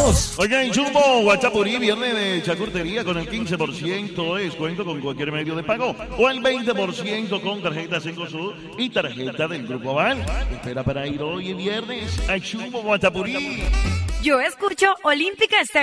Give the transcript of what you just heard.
2. Oigan, Jumbo, Guachapurí, viernes de charcutería con el 15% de descuento con cualquier medio de pago o el 20% con tarjeta Cencosud y tarjeta del Grupo Aval. Espera para ir hoy viernes a Jumbo, Guachapurí. Yo escucho Olímpica Estéreo.